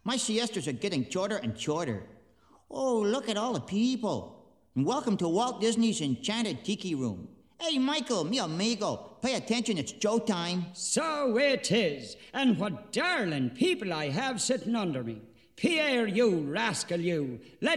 My siestas are getting shorter and shorter. Oh, look at all the people. And welcome to Walt Disney's Enchanted Tiki Room. Hey, Michael, mi amigo, pay attention, it's showtime. So it is. And what darling people I have sitting under me. Pierre, you rascal, you. Let